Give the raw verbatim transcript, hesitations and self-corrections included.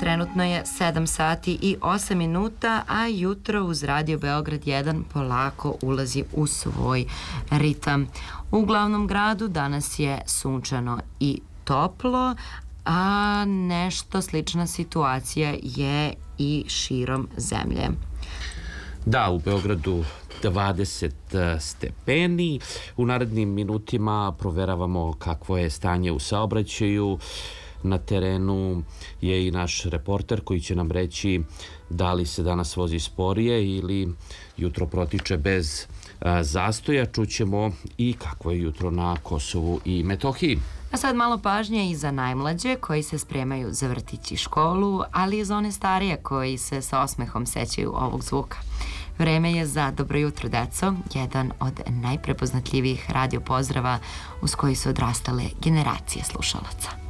Trenutno je sedam sati i osam minuta, a jutro uz Radio Beograd jedan polako ulazi u svoj ritam. U glavnom gradu danas je sunčano i toplo, a nešto slična situacija je i širom zemlje. Da, u Beogradu dvadeset stepeni. U narednim minutima proveravamo kakvo je stanje u saobraćaju. Na terenu je i naš reporter koji će nam reći da li se danas vozi sporije ili jutro protiče bez zastoja. Čućemo i kakvo je jutro na Kosovu i Metohiji. A sad malo pažnje i za najmlađe koji se spremaju za vrtić i školu, ali i za one starije koji se sa osmehom sećaju ovog zvuka. Vreme je za Dobro jutro, deco, jedan od najprepoznatljivijih radio pozdrava uz koji su odrastale generacije slušalaca.